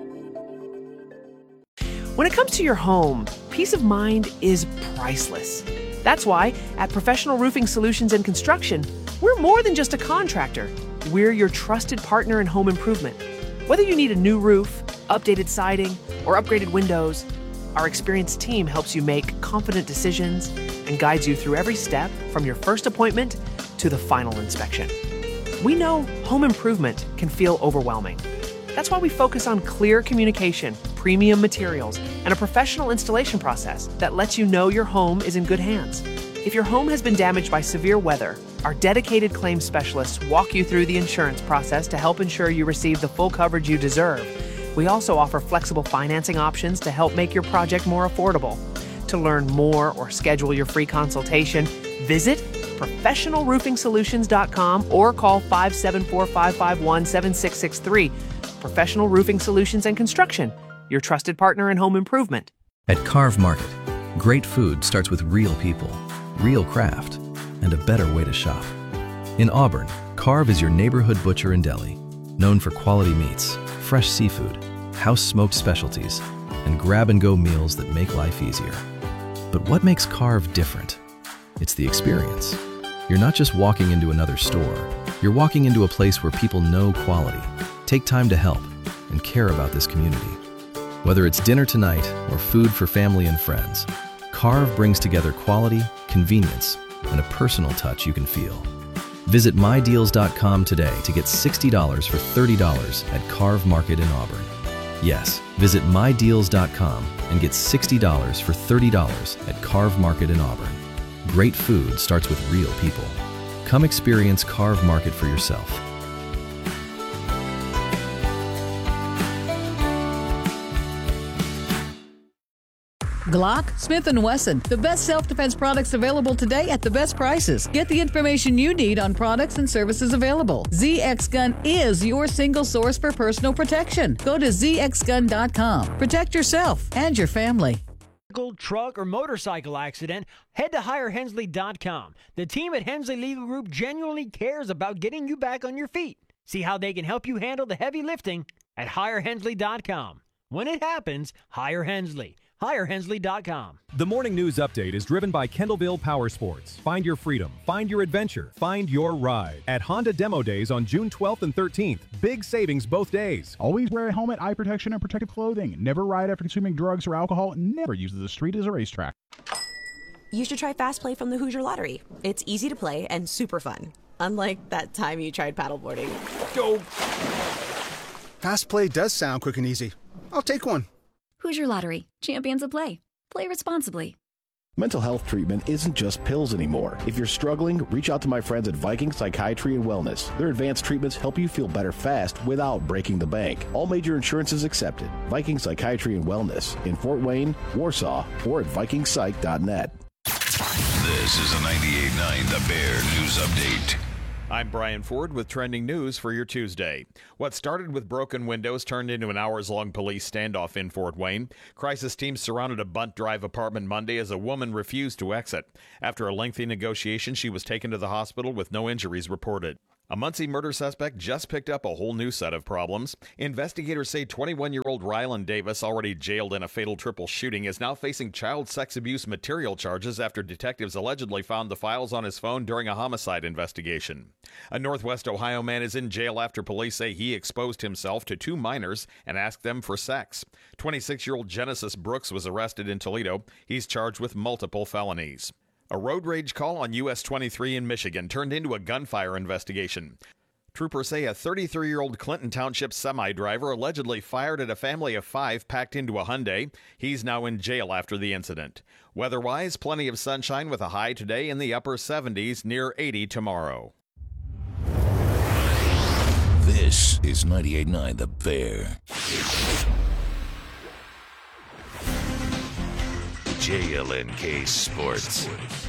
When it comes to your home, peace of mind is priceless. That's why at Professional Roofing Solutions and Construction, we're more than just a contractor. We're your trusted partner in home improvement. Whether you need a new roof, updated siding, or upgraded windows, our experienced team helps you make confident decisions and guides you through every step from your first appointment to the final inspection. We know home improvement can feel overwhelming. That's why we focus on clear communication, premium materials, and a professional installation process that lets you know your home is in good hands. If your home has been damaged by severe weather, our dedicated claims specialists walk you through the insurance process to help ensure you receive the full coverage you deserve. We also offer flexible financing options to help make your project more affordable. To learn more or schedule your free consultation, visit professional roofing solutions dot com or call five seven four, five five one, seven six six three. Professional Roofing Solutions and Construction, your trusted partner in home improvement. At Carve Market, great food starts with real people, real craft, and a better way to shop. In Auburn, Carve is your neighborhood butcher and deli, known for quality meats, fresh seafood, house-smoked specialties, and grab-and-go meals that make life easier. But what makes Carve different? It's the experience. You're not just walking into another store, you're walking into a place where people know quality, take time to help, and care about this community. Whether it's dinner tonight or food for family and friends, Carve brings together quality, convenience, and a personal touch you can feel. Visit my deals dot com today to get sixty dollars for thirty dollars at Carve Market in Auburn. Yes, visit my deals dot com and get sixty dollars for thirty dollars at Carve Market in Auburn. Great food starts with real people. Come experience Carve Market for yourself. Glock, Smith and Wesson, the best self-defense products available today at the best prices. Get the information you need on products and services available. Z X Gun is your single source for personal protection. Go to z x gun dot com. Protect yourself and your family. Truck or motorcycle accident, head to hire hensley dot com. The team at Hensley Legal Group genuinely cares about getting you back on your feet. See how they can help you handle the heavy lifting at hire hensley dot com. When it happens, hire Hensley. hire hensley dot com. The Morning News Update is driven by Kendallville Power Sports. Find your freedom, find your adventure, find your ride. At Honda Demo Days on June twelfth and thirteenth. Big savings both days. Always wear a helmet, eye protection, and protective clothing. Never ride after consuming drugs or alcohol. Never use the street as a racetrack. You should try Fast Play from the Hoosier Lottery. It's easy to play and super fun. Unlike that time you tried paddleboarding. Go! Fast Play does sound quick and easy. I'll take one. Hoosier Lottery. Champions of play. Play responsibly. Mental health treatment isn't just pills anymore. If you're struggling, reach out to my friends at Viking Psychiatry and Wellness. Their advanced treatments help you feel better fast without breaking the bank. All major insurances accepted. Viking Psychiatry and Wellness in Fort Wayne, Warsaw, or at viking psych dot net. This is a ninety-eight point nine The Bear News Update. I'm Brian Ford with trending news for your Tuesday. What started with broken windows turned into an hours-long police standoff in Fort Wayne. Crisis teams surrounded a Bunt Drive apartment Monday as a woman refused to exit. After a lengthy negotiation, she was taken to the hospital with no injuries reported. A Muncie murder suspect just picked up a whole new set of problems. Investigators say twenty-one-year-old Rylan Davis, already jailed in a fatal triple shooting, is now facing child sex abuse material charges after detectives allegedly found the files on his phone during a homicide investigation. A Northwest Ohio man is in jail after police say he exposed himself to two minors and asked them for sex. twenty-six-year-old Genesis Brooks was arrested in Toledo. He's charged with multiple felonies. A road rage call on U S twenty-three in Michigan turned into a gunfire investigation. Troopers say a thirty-three-year-old Clinton Township semi-driver allegedly fired at a family of five packed into a Hyundai. He's now in jail after the incident. Weather-wise, plenty of sunshine with a high today in the upper seventies, near eighty tomorrow. This is ninety-eight point nine The Bear. J L N K Sports.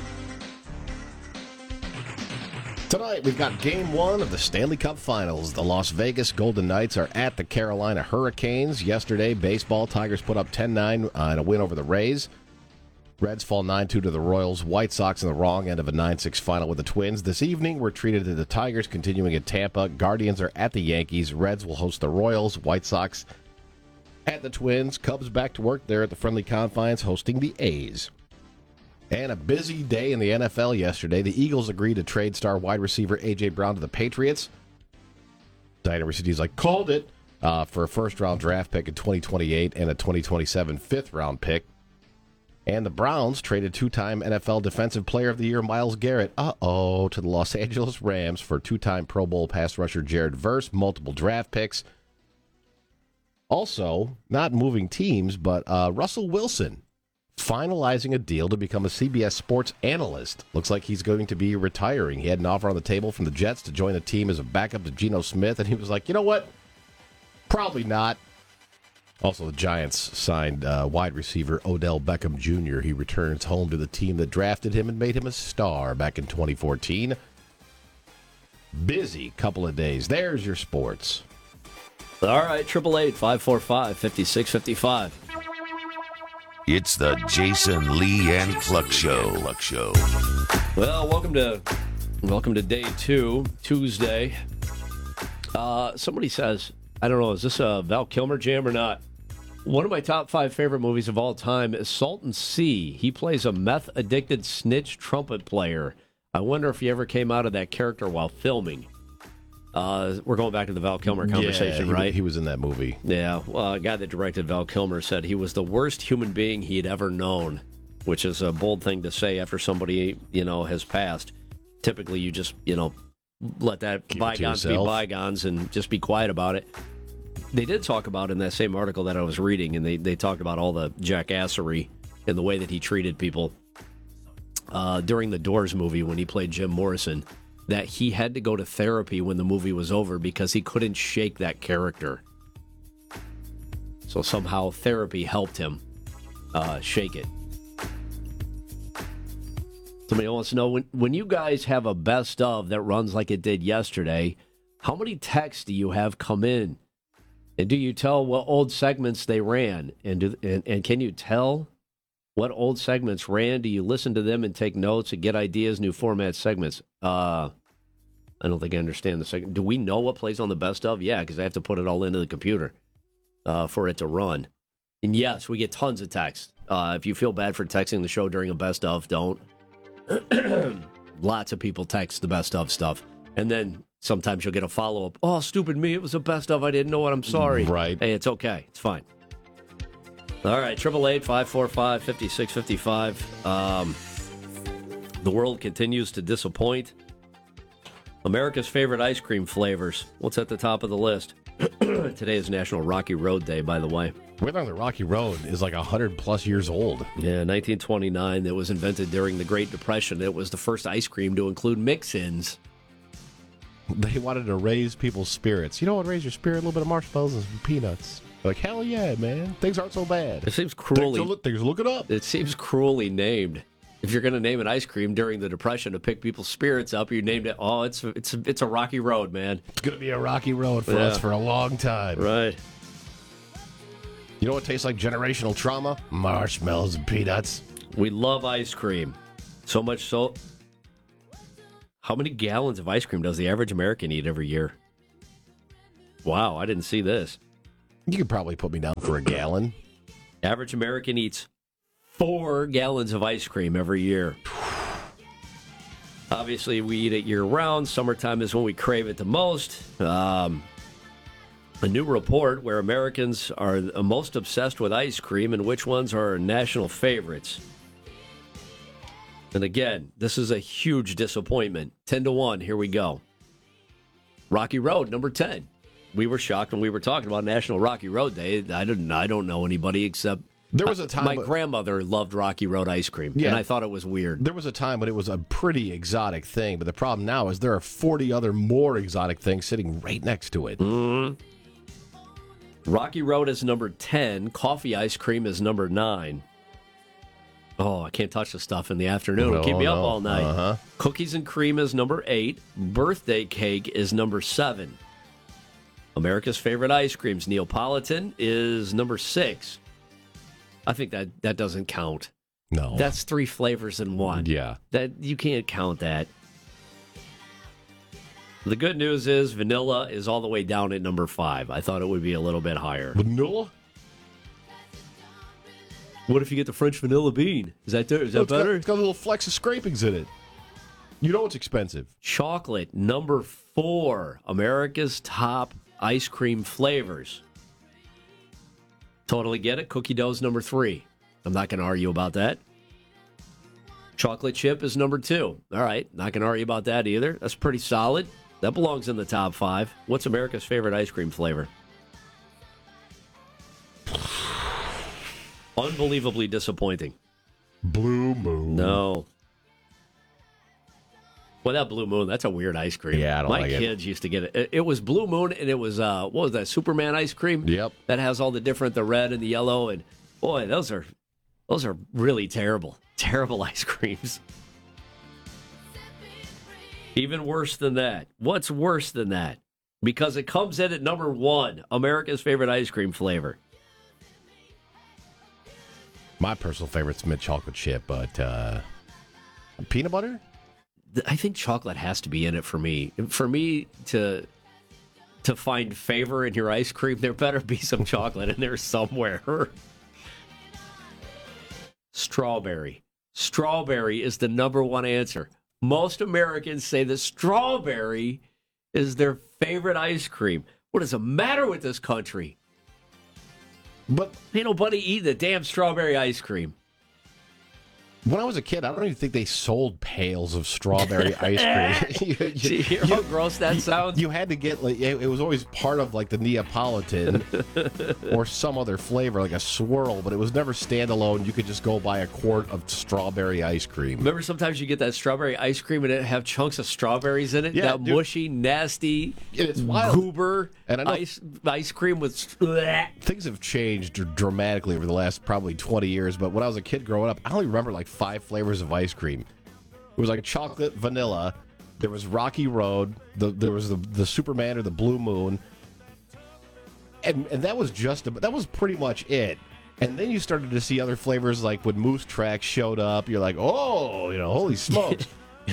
Tonight, we've got game one of the Stanley Cup Finals. The Las Vegas Golden Knights are at the Carolina Hurricanes. Yesterday, baseball, Tigers put up ten nine uh, in a win over the Rays. Reds fall nine two to the Royals. White Sox in the wrong end of a nine six final with the Twins. This evening, we're treated to the Tigers continuing in Tampa. Guardians are at the Yankees. Reds will host the Royals. White Sox at the Twins. Cubs back to work there at the friendly confines, hosting the A's. And a busy day in the N F L yesterday. The Eagles agreed to trade star wide receiver A J. Brown to the Patriots. Dynasty City's like, called it, uh, for a first-round draft pick in twenty twenty-eight and a twenty twenty-seven fifth-round pick. And the Browns traded two-time N F L Defensive Player of the Year Myles Garrett, uh-oh, to the Los Angeles Rams for two-time Pro Bowl pass rusher Jared Verse, multiple draft picks. Also, not moving teams, but uh, Russell Wilson finalizing a deal to become a C B S Sports analyst. Looks like he's going to be retiring. He had an offer on the table from the Jets to join the team as a backup to Geno Smith, and he was like, you know what? Probably not. Also, the Giants signed uh, wide receiver Odell Beckham Junior He returns home to the team that drafted him and made him a star back in twenty fourteen. Busy couple of days. There's your sports. All right, eight eight eight, five four five, five six five five. It's the Jason Lee and Cluck Show. Cluck Show. Well, welcome to welcome to day two, Tuesday. Uh, somebody says, I don't know, is this a Val Kilmer jam or not? One of my top five favorite movies of all time is Salton Sea. He plays a meth-addicted snitch trumpet player. I wonder if he ever came out of that character while filming. Uh, we're going back to the Val Kilmer conversation, yeah, he, right? He was in that movie. Yeah. Well, a guy that directed Val Kilmer said he was the worst human being he had ever known, which is a bold thing to say after somebody, you know, has passed. Typically, you just, you know, let that Keep bygones be bygones and just be quiet about it. They did talk about in that same article that I was reading, and they, they talked about all the jackassery and the way that he treated people uh, during the Doors movie when he played Jim Morrison, that he had to go to therapy when the movie was over because he couldn't shake that character. So somehow therapy helped him uh, shake it. Somebody wants to know, when, when you guys have a best of that runs like it did yesterday, how many texts do you have come in? And do you tell what old segments they ran? And, do, and, and can you tell what old segments ran? Do you listen to them and take notes and get ideas, new format segments? Uh, I don't think I understand the second. Do we know what plays on the best of? Yeah, because I have to put it all into the computer uh, for it to run. And yes, we get tons of texts. Uh, if you feel bad for texting the show during a best of, don't. Lots of people text the best of stuff. And then sometimes you'll get a follow-up. Oh, stupid me, it was a best of. I didn't know what. I'm sorry. Right. Hey, it's okay. It's fine. All right, eight eight eight, five four five, five six five five. Um, the world continues to disappoint. America's favorite ice cream flavors. What's at the top of the list? Today is National Rocky Road Day, by the way. We're on the Rocky Road is like one hundred plus years old. Yeah, nineteen twenty-nine. It was invented during the Great Depression. It was the first ice cream to include mix-ins. They wanted to raise people's spirits. You know what raise your spirit? A little bit of marshmallows and some peanuts. Like, hell yeah, man. Things aren't so bad. It seems cruelly... Things are, things are looking up. It seems cruelly named. If you're going to name an ice cream during the Depression to pick people's spirits up, you named it. Oh, it's it's it's a rocky road, man. It's going to be a rocky road for Yeah. us for a long time. Right. You know what tastes like generational trauma? Marshmallows and peanuts. We love ice cream. So much so. How many gallons of ice cream does the average American eat every year? Wow, I didn't see this. You could probably put me down for a gallon. Average American eats four gallons of ice cream every year. Obviously, we eat it year-round. Summertime is when we crave it the most. Um, a new report where Americans are most obsessed with ice cream and which ones are national favorites. And again, this is a huge disappointment. ten to one, here we go. Rocky Road, number ten. We were shocked when we were talking about National Rocky Road Day. I didn't I don't know anybody except there was a time my grandmother loved Rocky Road ice cream, Yeah. and I thought it was weird. There was a time when it was a pretty exotic thing, but the problem now is there are forty other more exotic things sitting right next to it. Mm-hmm. Rocky Road is number ten. Coffee ice cream is number nine. Oh, I can't touch the stuff in the afternoon. It'll No, keep me up no. all night. Uh-huh. Cookies and cream is number eight. Birthday cake is number seven. America's favorite ice creams, Neapolitan, is number six. I think that, that doesn't count. No. That's three flavors in one. Yeah. That you can't count that. The good news is vanilla is all the way down at number five. I thought it would be a little bit higher. Vanilla? What if you get the French vanilla bean? Is that there? Is that Oh, it's got- better? it's got a little flecks of scrapings in it. You know it's expensive. Chocolate, number four. America's top ice cream flavors. Totally get it. Cookie dough's number three. I'm not going to argue about that. Chocolate chip is number two. All right, not going to argue about that either. That's pretty solid. That belongs in the top five. What's America's favorite ice cream flavor? Unbelievably disappointing. Blue Moon. No. Well, that Blue Moon, that's a weird ice cream. Yeah, I don't My like it. kids used to get it. it. It was Blue Moon, and it was, uh, what was that, Superman ice cream? Yep. That has all the different, the red and the yellow, and boy, those are, those are really terrible, terrible ice creams. Even worse than that. What's worse than that? Because it comes in at number one, America's favorite ice cream flavor. My personal favorite's mint chocolate chip, but uh, peanut butter? I think chocolate has to be in it for me. For me to to find favor in your ice cream, there better be some chocolate in there somewhere. Strawberry. Strawberry is the number one answer. Most Americans say that strawberry is their favorite ice cream. What is the matter with this country? But ain't nobody eating the damn strawberry ice cream. When I was a kid, I don't even think they sold pails of strawberry ice cream. you, you, Do you hear how gross that sounds? You had to get, like, it, it was always part of, like, the Neapolitan or some other flavor, like a swirl, but it was never standalone. You could just go buy a quart of strawberry ice cream. Remember sometimes you get that strawberry ice cream and it have chunks of strawberries in it? Yeah, that dude. mushy, nasty, It's wild. goober And I know- ice, ice cream with... Things have changed dr- dramatically over the last probably twenty years, but when I was a kid growing up, I only remember like five flavors of ice cream. It was like chocolate, vanilla, there was Rocky Road, the, there was the, the Superman or the Blue Moon, and and that was just, that was pretty much it. And then you started to see other flavors, like when Moose Tracks showed up, you're like, oh, you know, holy smokes.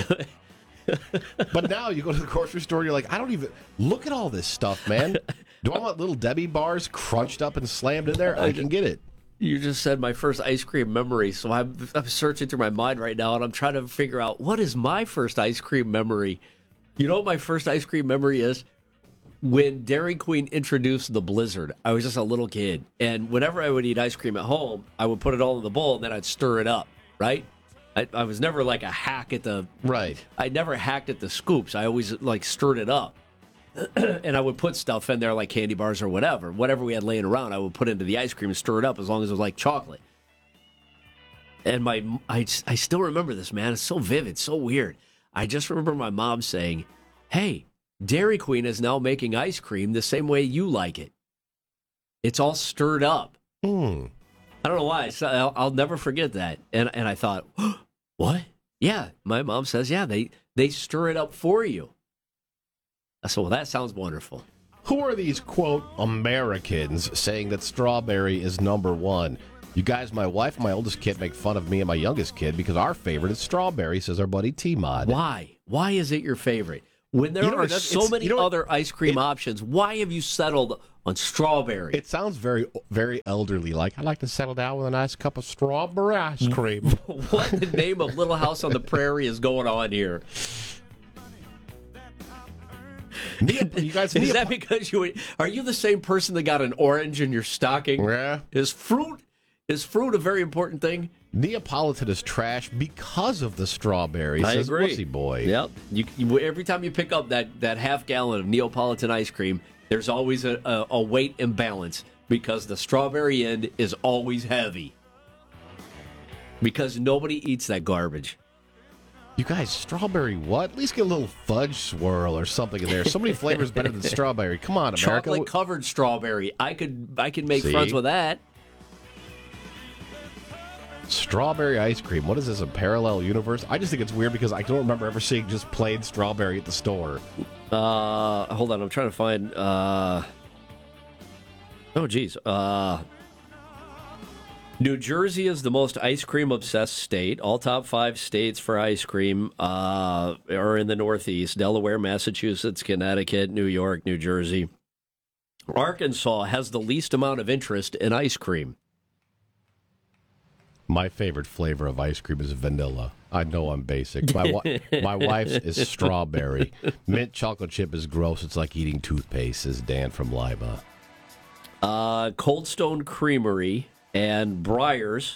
But now you go to the grocery store, you're like, I don't even, look at all this stuff, man. Do I want Little Debbie bars crunched up and slammed in there? I can get it. You just said my first ice cream memory, so I'm, I'm searching through my mind right now, and I'm trying to figure out what is my first ice cream memory. You know what my first ice cream memory is? When Dairy Queen introduced the Blizzard, I was just a little kid, and whenever I would eat ice cream at home, I would put it all in the bowl, and then I'd stir it up, right? I, I was never like a hack at the... Right. I never hacked at the scoops. I always, like, stirred it up. And I would put stuff in there like candy bars or whatever. Whatever we had laying around, I would put into the ice cream and stir it up as long as it was like chocolate. And my, I, I still remember this, man. It's so vivid, so weird. I just remember my mom saying, hey, Dairy Queen is now making ice cream the same way you like it. It's all stirred up. Hmm. I don't know why. So I'll, I'll never forget that. And and I thought, What? Yeah, my mom says, yeah, they, they stir it up for you. I said, well, that sounds wonderful. Who are these, quote, Americans saying that strawberry is number one? You guys, my wife and my oldest kid make fun of me and my youngest kid because our favorite is strawberry, says our buddy T-Mod. Why? Why is it your favorite? When there You know, are it's- so it's- many you know what? other ice cream It- options, why have you settled on strawberry? It sounds very, very elderly. Like, I like to settle down with a nice cup of strawberry ice cream. What in the name of Little House on the Prairie is going on here? You guys, is that because you are you the same person that got an orange in your stocking? Yeah. Is fruit is fruit a very important thing? Neapolitan is trash because of the strawberry, I says agree. Wussy Boy. Yep. You, you, every time you pick up that, that half gallon of Neapolitan ice cream, there's always a, a, a weight imbalance because the strawberry end is always heavy. Because nobody eats that garbage. You guys, strawberry what? At least get a little fudge swirl or something in there. So many flavors better than strawberry. Come on, America. Chocolate covered strawberry. I could I could make See? friends with that. Strawberry ice cream. What is this, a parallel universe? I just think it's weird because I don't remember ever seeing just plain strawberry at the store. Uh, hold on, I'm trying to find. Uh, oh, geez. Uh, New Jersey is the most ice cream obsessed state. All top five states for ice cream uh, are in the Northeast: Delaware, Massachusetts, Connecticut, New York, New Jersey. Arkansas has the least amount of interest in ice cream. My favorite flavor of ice cream is vanilla. I know I'm basic. My wi- my wife's is strawberry. Mint chocolate chip is gross. It's like eating toothpaste, says Dan from Lima. Uh, Cold Stone Creamery and Breyers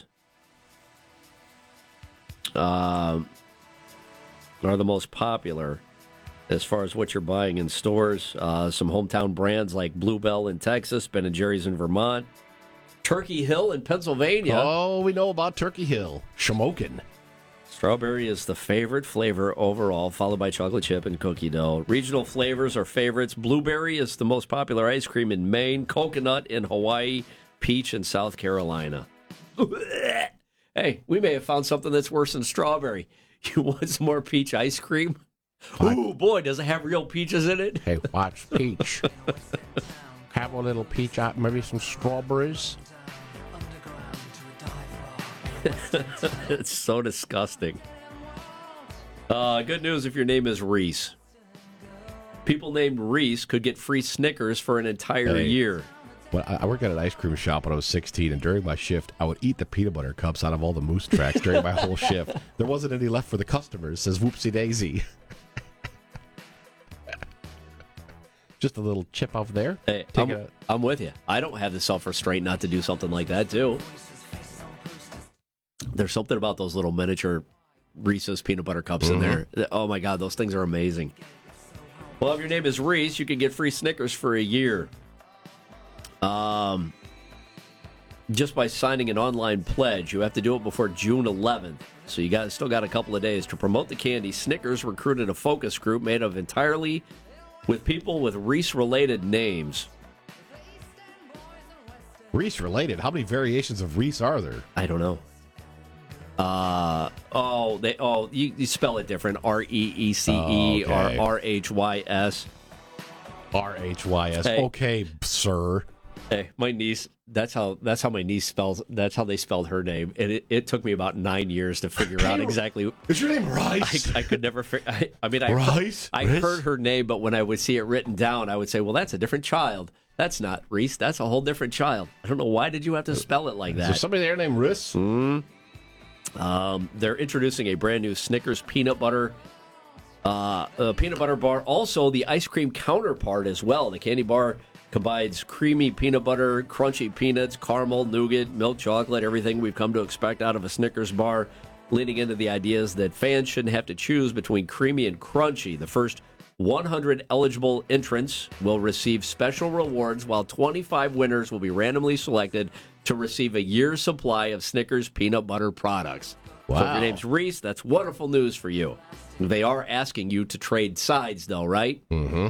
uh, are the most popular as far as what you're buying in stores. Uh, some hometown brands like Bluebell in Texas, Ben and Jerry's in Vermont, Turkey Hill in Pennsylvania. Oh, we know about Turkey Hill. Shamokin. Strawberry is the favorite flavor overall, followed by chocolate chip and cookie dough. Regional flavors are favorites. Blueberry is the most popular ice cream in Maine, coconut in Hawaii, peach in South Carolina. Hey, we may have found something that's worse than strawberry. You want some more peach ice cream? Ooh, boy, does it have real peaches in it? Hey, watch peach. Have a little peach, out, maybe some strawberries. It's so disgusting. Uh, good news if your name is Reese. People named Reese could get free Snickers for an entire Hey. year. Well, I I worked at an ice cream shop when I was sixteen, and during my shift, I would eat the peanut butter cups out of all the moose tracks during my whole shift. There wasn't any left for the customers, says Whoopsie Daisy. Just a little chip off there. Hey, Take I'm, a- I'm with you. I don't have the self-restraint not to do something like that, too. There's something about those little miniature Reese's peanut butter cups in there. Oh, my God, those things are amazing. Well, if your name is Reese, you can get free Snickers for a year. Um, just by signing an online pledge. You have to do it before June eleventh. So you got still got a couple of days to promote the candy. Snickers recruited a focus group made of entirely with people with Reese-related names. Reese-related? How many variations of Reese are there? I don't know. Uh oh, they oh you, you spell it different. R E E C E Oh, or okay. R H Y S. R H Y S. Hey. Okay, sir. Hey, my niece. That's how. That's how my niece spells. That's how they spelled her name, and it, it took me about nine years to figure out exactly. Is your name Rice? I, I could never. Fi- I, I mean, I Rice? I Rice? heard her name, but when I would see it written down, I would say, "Well, that's a different child. That's not Reese. That's a whole different child." I don't know why did you have to spell it like Is there that. somebody there named Riss? Mm. Um, they're introducing a brand new Snickers peanut butter uh, uh, peanut butter bar. Also, the ice cream counterpart as well. The candy bar combines creamy peanut butter, crunchy peanuts, caramel, nougat, milk chocolate, everything we've come to expect out of a Snickers bar, leaning into the ideas that fans shouldn't have to choose between creamy and crunchy. The first one hundred eligible entrants will receive special rewards, while twenty-five winners will be randomly selected to receive a year's supply of Snickers peanut butter products. So if Wow. your name's Reese, that's wonderful news for you. They are asking you to trade sides, though, right? Mm-hmm.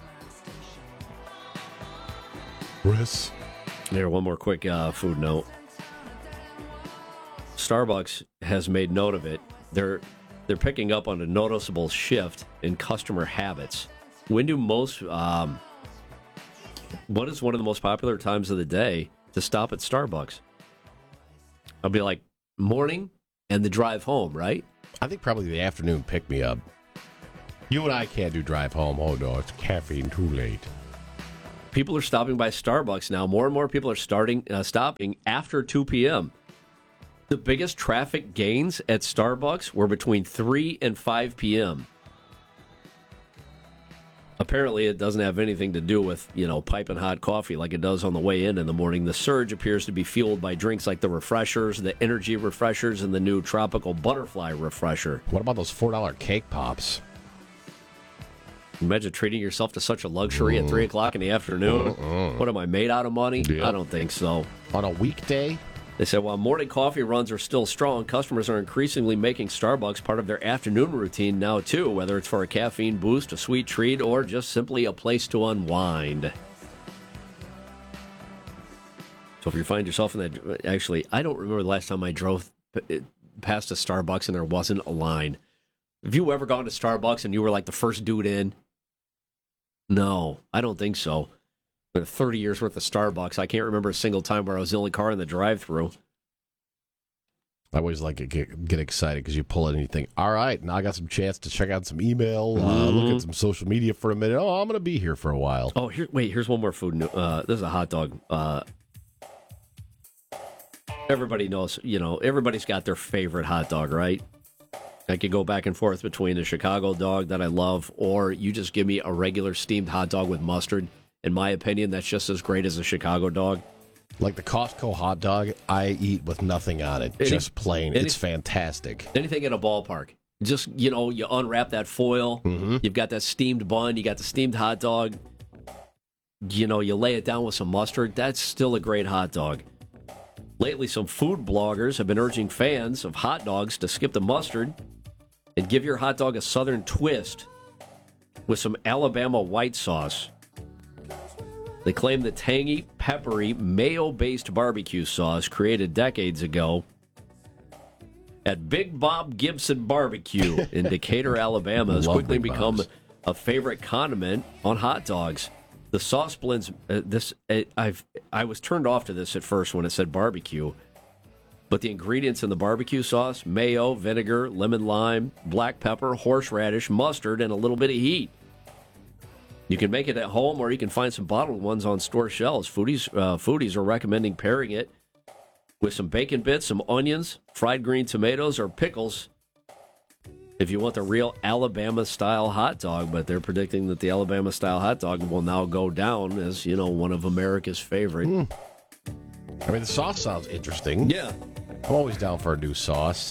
Riss. Here, one more quick uh, food note. Starbucks has made note of it. they're they're picking up on a noticeable shift in customer habits. When do most, um, what is one of the most popular times of the day to stop at Starbucks? I'll be like, morning and the drive home, right? I think probably the afternoon pick-me-up. You and I can't do drive home. Oh, no, it's caffeine too late. People are stopping by Starbucks now. More and more people are starting uh, stopping after two p.m. The biggest traffic gains at Starbucks were between three and five p.m. Apparently, it doesn't have anything to do with, you know, piping hot coffee like it does on the way in in the morning. The surge appears to be fueled by drinks like the Refreshers, the Energy Refreshers, and the new Tropical Butterfly Refresher. What about those four dollar cake pops? Imagine treating yourself to such a luxury mm. at three o'clock in the afternoon. Mm-mm. What, am I made out of money? Yep. I don't think so. On a weekday? They said while morning coffee runs are still strong, customers are increasingly making Starbucks part of their afternoon routine now, too, whether it's for a caffeine boost, a sweet treat, or just simply a place to unwind. So if you find yourself in that... Actually, I don't remember the last time I drove past a Starbucks and there wasn't a line. Have you ever gone to Starbucks and you were like the first dude in? No, I don't think so. But thirty years worth of Starbucks, I can't remember a single time where I was the only car in the drive-thru. I always like to get, get excited because you pull in and you think, all right, now I got some chance to check out some email, mm-hmm. uh, look at some social media for a minute. Oh, I'm going to be here for a while. Oh, here, wait, here's one more food. Uh, this is a hot dog. Uh, everybody knows, you know, everybody's got their favorite hot dog, right? I could go back and forth between the Chicago dog that I love, or you just give me a regular steamed hot dog with mustard. In my opinion, that's just as great as a Chicago dog. Like the Costco hot dog, I eat with nothing on it, any, just plain. Any, it's fantastic. Anything at a ballpark. Just, you know, you unwrap that foil, mm-hmm. you've got that steamed bun, you got the steamed hot dog, you know, you lay it down with some mustard, that's still a great hot dog. Lately, some food bloggers have been urging fans of hot dogs to skip the mustard and give your hot dog a southern twist with some Alabama white sauce. They claim the tangy, peppery, mayo-based barbecue sauce created decades ago at Big Bob Gibson Barbecue in Decatur, Alabama has quickly Big become Bob's. a favorite condiment on hot dogs. The sauce blends uh, this. Uh, I've I was turned off to this at first when it said barbecue, but the ingredients in the barbecue sauce: mayo, vinegar, lemon lime, black pepper, horseradish, mustard, and a little bit of heat. You can make it at home, or you can find some bottled ones on store shelves. Foodies, uh, foodies are recommending pairing it with some bacon bits, some onions, fried green tomatoes, or pickles if you want the real Alabama-style hot dog. But they're predicting that the Alabama-style hot dog will now go down as, you know, one of America's favorite. Mm. I mean, the sauce sounds interesting. Yeah. I'm always down for a new sauce.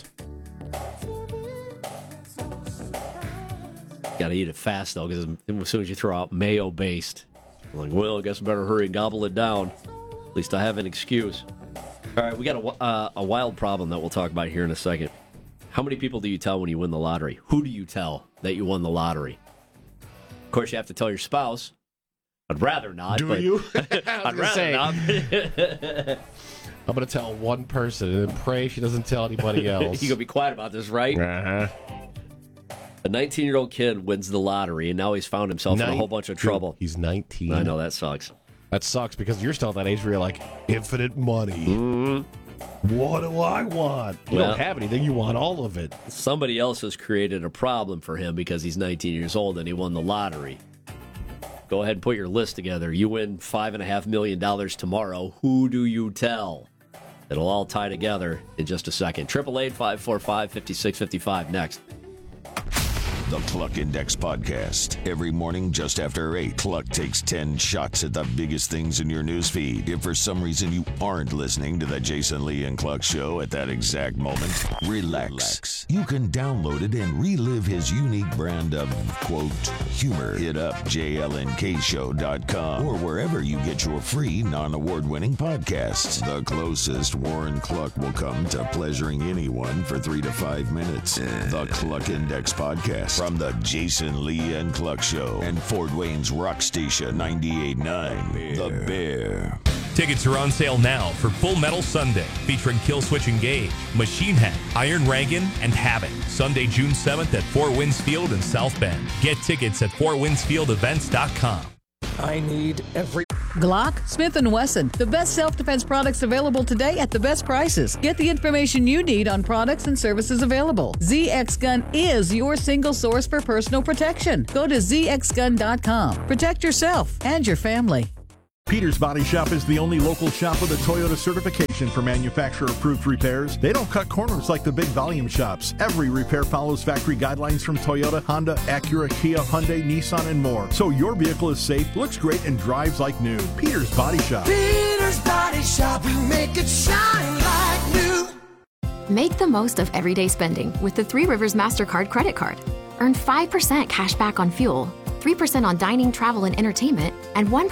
Got to eat it fast, though, because as soon as you throw out mayo-based, I'm like, well, I guess I better hurry and gobble it down. At least I have an excuse. All right, we got a, uh, a wild problem that we'll talk about here in a second. How many people do you tell when you win the lottery? Who do you tell that you won the lottery? Of course, you have to tell your spouse. I'd rather not. Do but you? I'd rather say, not. I'm going to tell one person and then pray she doesn't tell anybody else. You're going to be quiet about this, right? Uh-huh. A nineteen-year-old kid wins the lottery, and now he's found himself Nin- in a whole bunch of trouble. He's nineteen. I know, that sucks. That sucks because you're still at that age where you're like, infinite money. Mm-hmm. What do I want? You well, don't have anything. You want all of it. Somebody else has created a problem for him because he's nineteen years old and he won the lottery. Go ahead and put your list together. You win five point five million dollars tomorrow. Who do you tell? It'll all tie together in just a second. eight eight eight, five four five, five six five five next. The Cluck Index Podcast. Every morning just after eight, Cluck takes ten shots at the biggest things in your newsfeed. If for some reason you aren't listening to the Jason Lee and Cluck Show at that exact moment, relax. relax. You can download it and relive his unique brand of, quote, humor. Hit up J L N K show dot com or wherever you get your free non-award-winning podcasts. The closest Warren Cluck will come to pleasuring anyone for three to five minutes. The Cluck Index Podcast. From the Jason Lee and Cluck Show and Fort Wayne's Rock Station ninety-eight point nine, The Bear. Tickets are on sale now for Full Metal Sunday, featuring Killswitch Engage, Machine Head, Iron Rangan, and Havoc. Sunday, June seventh at Four Winds Field in South Bend. Get tickets at four winds field events dot com. I need every... Glock, Smith and Wesson, the best self-defense products available today at the best prices. Get the information you need on products and services available. Z X Gun is your single source for personal protection. Go to z x gun dot com. Protect yourself and your family. Peter's Body Shop is the only local shop with a Toyota certification for manufacturer-approved repairs. They don't cut corners like the big volume shops. Every repair follows factory guidelines from Toyota, Honda, Acura, Kia, Hyundai, Nissan, and more. So your vehicle is safe, looks great, and drives like new. Peter's Body Shop. Peter's Body Shop, we make it shine like new. Make the most of everyday spending with the Three Rivers MasterCard credit card. Earn five percent cash back on fuel, three percent on dining, travel, and entertainment, and one percent